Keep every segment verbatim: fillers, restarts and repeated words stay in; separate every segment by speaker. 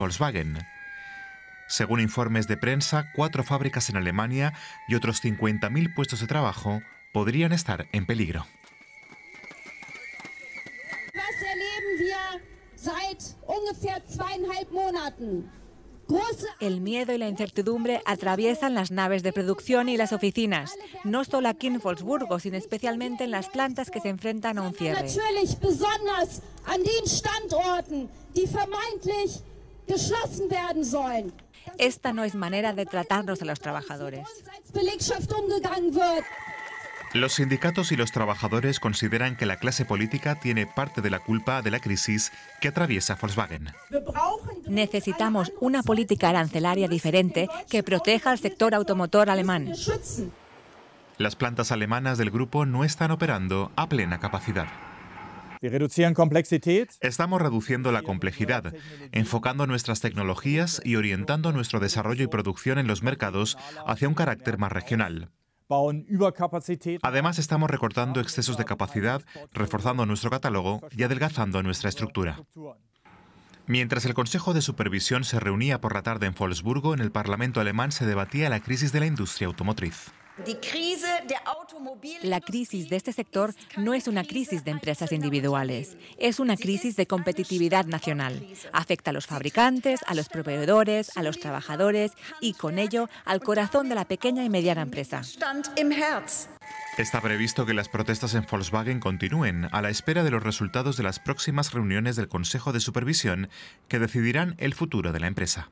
Speaker 1: Volkswagen. Según informes de prensa, cuatro fábricas en Alemania y otros cincuenta mil puestos de trabajo podrían estar en peligro.
Speaker 2: Was erleben wir seit ungefähr zweieinhalb Monaten?
Speaker 3: El miedo y la incertidumbre atraviesan las naves de producción y las oficinas, no solo aquí en Wolfsburgo, sino especialmente en las plantas que se enfrentan a un cierre.
Speaker 2: Natürlich besonders an den Standorten, die vermeintlich geschlossen werden sollen.
Speaker 3: Esta no es manera de tratarnos a los trabajadores.
Speaker 1: Los sindicatos y los trabajadores consideran que la clase política tiene parte de la culpa de la crisis que atraviesa Volkswagen.
Speaker 3: Necesitamos una política arancelaria diferente que proteja al sector automotor alemán.
Speaker 1: Las plantas alemanas del grupo no están operando a plena capacidad. Estamos reduciendo la complejidad, enfocando nuestras tecnologías y orientando nuestro desarrollo y producción en los mercados hacia un carácter más regional. Además, estamos recortando excesos de capacidad, reforzando nuestro catálogo y adelgazando nuestra estructura. Mientras el Consejo de Supervisión se reunía por la tarde en Wolfsburgo, en el Parlamento alemán se debatía la crisis de la industria automotriz.
Speaker 3: La crisis de este sector no es una crisis de empresas individuales, es una crisis de competitividad nacional. Afecta a los fabricantes, a los proveedores, a los trabajadores y, con ello, al corazón de la pequeña y mediana empresa.
Speaker 1: Está previsto que las protestas en Volkswagen continúen a la espera de los resultados de las próximas reuniones del Consejo de Supervisión que decidirán el futuro de la empresa.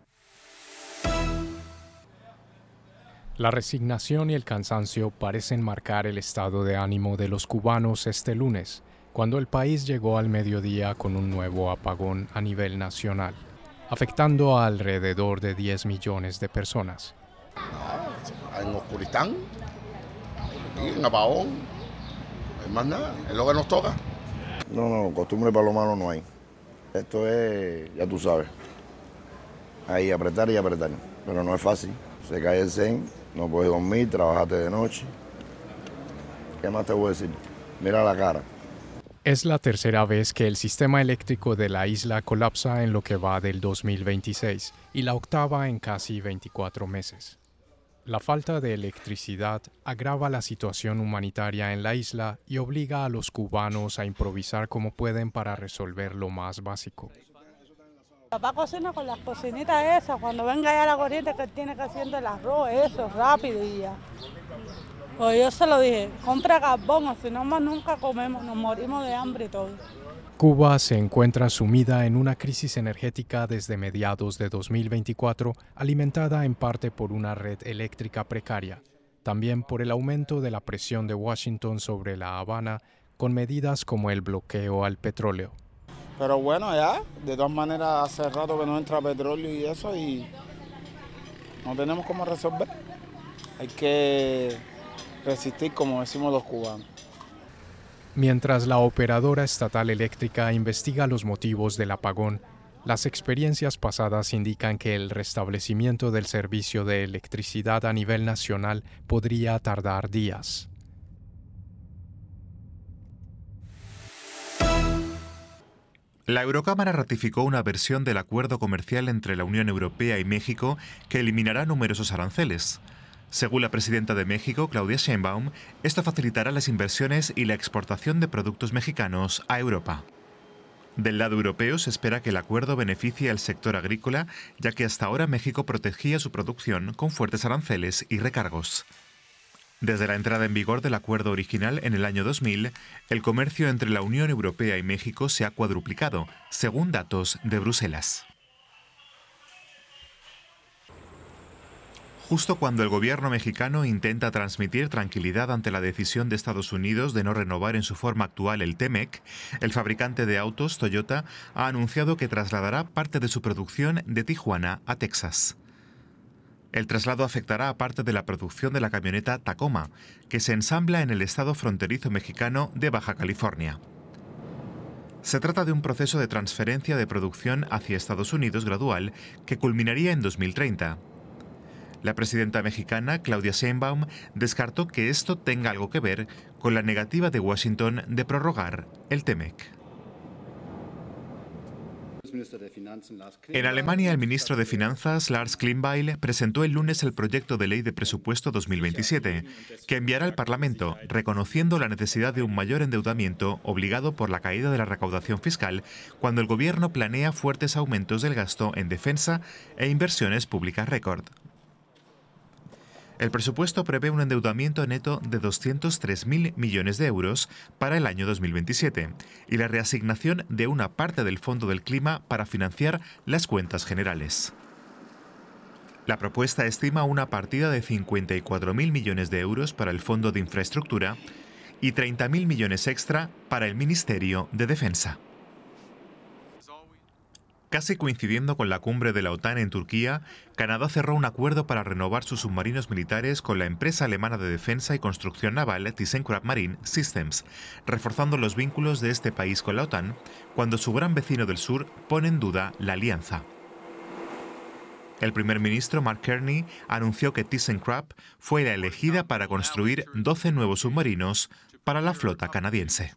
Speaker 4: La resignación y el cansancio parecen marcar el estado de ánimo de los cubanos este lunes, cuando el país llegó al mediodía con un nuevo apagón a nivel nacional, afectando a alrededor de diez millones de personas.
Speaker 5: En oscuridad, en apagón, no hay más nada, es lo que nos toca.
Speaker 6: No, no, costumbre para lo malo no hay. Esto es, ya tú sabes, ahí apretar y apretar, pero no es fácil. Se cae el zen, no puedes dormir, trabajaste de noche. ¿Qué más te voy a decir? Mira la cara.
Speaker 4: Es la tercera vez que el sistema eléctrico de la isla colapsa en lo que va del dos mil veintiséis y la octava en casi veinticuatro meses. La falta de electricidad agrava la situación humanitaria en la isla y obliga a los cubanos a improvisar como pueden para resolver lo más básico.
Speaker 7: Papá cocina con las cocinitas esas, cuando venga ya la corriente que él tiene que haciendo el arroz, eso, rápido y ya. Pues yo se lo dije, compra carbón, o si no más nunca comemos, nos morimos de hambre y todo.
Speaker 4: Cuba se encuentra sumida en una crisis energética desde mediados de dos mil veinticuatro, alimentada en parte por una red eléctrica precaria, también por el aumento de la presión de Washington sobre La Habana, con medidas como el bloqueo al petróleo.
Speaker 8: Pero bueno, ya, de todas maneras, hace rato que no entra petróleo y eso, y no tenemos cómo resolver. Hay que resistir, como decimos los cubanos.
Speaker 4: Mientras la operadora estatal eléctrica investiga los motivos del apagón, las experiencias pasadas indican que el restablecimiento del servicio de electricidad a nivel nacional podría tardar días.
Speaker 1: La Eurocámara ratificó una versión del acuerdo comercial entre la Unión Europea y México que eliminará numerosos aranceles. Según la presidenta de México, Claudia Sheinbaum, esto facilitará las inversiones y la exportación de productos mexicanos a Europa. Del lado europeo se espera que el acuerdo beneficie al sector agrícola, ya que hasta ahora México protegía su producción con fuertes aranceles y recargos. Desde la entrada en vigor del acuerdo original en el año dos mil, el comercio entre la Unión Europea y México se ha cuadruplicado, según datos de Bruselas. Justo cuando el gobierno mexicano intenta transmitir tranquilidad ante la decisión de Estados Unidos de no renovar en su forma actual el T-MEC, el fabricante de autos, Toyota, ha anunciado que trasladará parte de su producción de Tijuana a Texas. El traslado afectará a parte de la producción de la camioneta Tacoma, que se ensambla en el estado fronterizo mexicano de Baja California. Se trata de un proceso de transferencia de producción hacia Estados Unidos gradual que culminaría en dos mil treinta. La presidenta mexicana, Claudia Sheinbaum, descartó que esto tenga algo que ver con la negativa de Washington de prorrogar el T-MEC. En Alemania, el ministro de Finanzas, Lars Klingbeil, presentó el lunes el proyecto de ley de presupuesto dos mil veintisiete, que enviará al Parlamento, reconociendo la necesidad de un mayor endeudamiento obligado por la caída de la recaudación fiscal, cuando el gobierno planea fuertes aumentos del gasto en defensa e inversiones públicas récord. El presupuesto prevé un endeudamiento neto de doscientos tres mil millones de euros para el año dos mil veintisiete y la reasignación de una parte del Fondo del Clima para financiar las cuentas generales. La propuesta estima una partida de cincuenta y cuatro mil millones de euros para el Fondo de Infraestructura y treinta mil millones extra para el Ministerio de Defensa. Casi coincidiendo con la cumbre de la OTAN en Turquía, Canadá cerró un acuerdo para renovar sus submarinos militares con la empresa alemana de defensa y construcción naval ThyssenKrupp Marine Systems, reforzando los vínculos de este país con la OTAN, cuando su gran vecino del sur pone en duda la alianza. El primer ministro Mark Carney anunció que ThyssenKrupp fue la elegida para construir doce nuevos submarinos para la flota canadiense.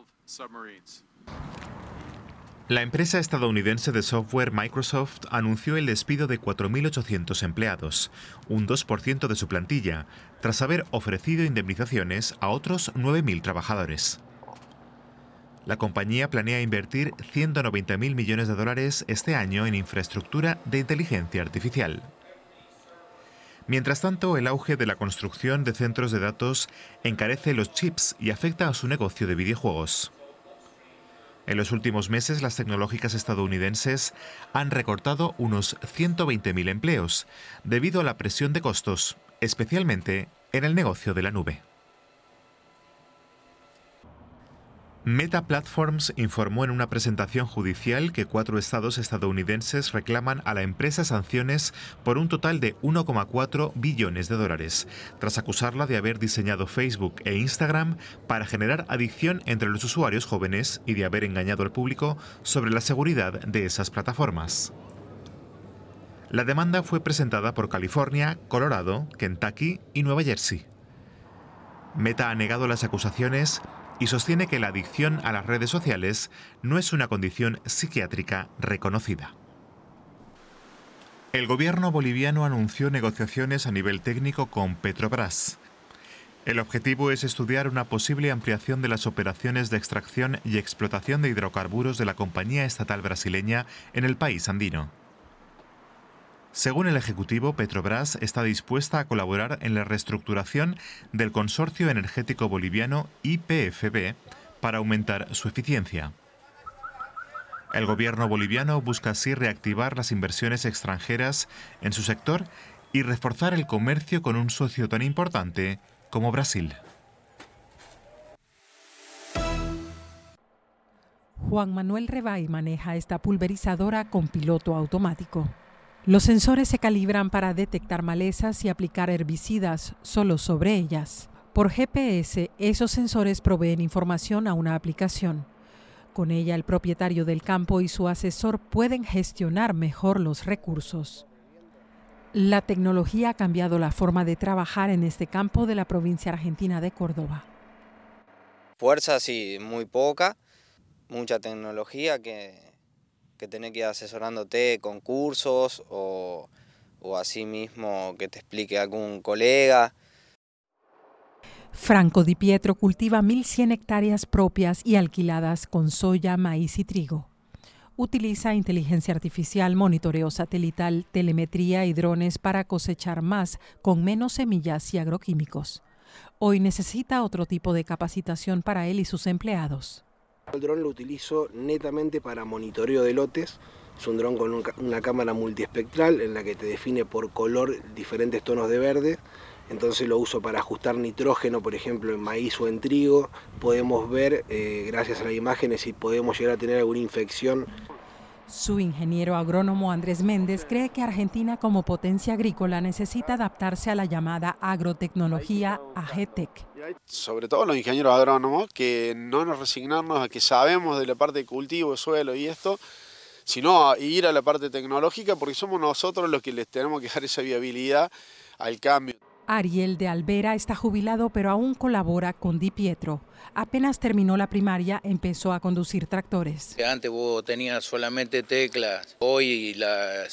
Speaker 1: La empresa estadounidense de software Microsoft anunció el despido de cuatro mil ochocientos empleados, un dos por ciento de su plantilla, tras haber ofrecido indemnizaciones a otros nueve mil trabajadores. La compañía planea invertir ciento noventa mil millones de dólares este año en infraestructura de inteligencia artificial. Mientras tanto, el auge de la construcción de centros de datos encarece los chips y afecta a su negocio de videojuegos. En los últimos meses, las tecnológicas estadounidenses han recortado unos ciento veinte mil empleos debido a la presión de costos, especialmente en el negocio de la nube. Meta Platforms informó en una presentación judicial que cuatro estados estadounidenses reclaman a la empresa sanciones por un total de uno coma cuatro billones de dólares, tras acusarla de haber diseñado Facebook e Instagram para generar adicción entre los usuarios jóvenes y de haber engañado al público sobre la seguridad de esas plataformas. La demanda fue presentada por California, Colorado, Kentucky y Nueva Jersey. Meta ha negado las acusaciones y sostiene que la adicción a las redes sociales no es una condición psiquiátrica reconocida. El gobierno boliviano anunció negociaciones a nivel técnico con Petrobras. El objetivo es estudiar una posible ampliación de las operaciones de extracción y explotación de hidrocarburos de la compañía estatal brasileña en el país andino. Según el Ejecutivo, Petrobras está dispuesta a colaborar en la reestructuración del consorcio energético boliviano I P F B para aumentar su eficiencia. El gobierno boliviano busca así reactivar las inversiones extranjeras en su sector y reforzar el comercio con un socio tan importante como Brasil.
Speaker 9: Juan Manuel Rebay maneja esta pulverizadora con piloto automático. Los sensores se calibran para detectar malezas y aplicar herbicidas solo sobre ellas. Por G P S, esos sensores proveen información a una aplicación. Con ella, el propietario del campo y su asesor pueden gestionar mejor los recursos. La tecnología ha cambiado la forma de trabajar en este campo de la provincia argentina de Córdoba.
Speaker 10: Fuerza, sí, muy poca. Mucha tecnología que... que tenés que ir asesorándote con cursos o, o así mismo que te explique algún colega.
Speaker 9: Franco Di Pietro cultiva mil cien hectáreas propias y alquiladas con soya, maíz y trigo. Utiliza inteligencia artificial, monitoreo satelital, telemetría y drones para cosechar más con menos semillas y agroquímicos. Hoy necesita otro tipo de capacitación para él y sus empleados.
Speaker 11: El dron lo utilizo netamente para monitoreo de lotes. Es un dron con un, una cámara multiespectral en la que te define por color diferentes tonos de verde. Entonces lo uso para ajustar nitrógeno, por ejemplo, en maíz o en trigo. Podemos ver, eh, gracias a las imágenes, si podemos llegar a tener alguna infección.
Speaker 9: Su ingeniero agrónomo Andrés Méndez cree que Argentina como potencia agrícola necesita adaptarse a la llamada agrotecnología AGTEC.
Speaker 12: Sobre todo los ingenieros agrónomos, que no nos resignarnos a que sabemos de la parte de cultivo, de suelo y esto, sino a ir a la parte tecnológica, porque somos nosotros los que les tenemos que dar esa viabilidad al cambio.
Speaker 9: Ariel de Alvera está jubilado, pero aún colabora con Di Pietro. Apenas terminó la primaria, empezó a conducir tractores.
Speaker 13: Antes vos tenías solamente teclas, hoy la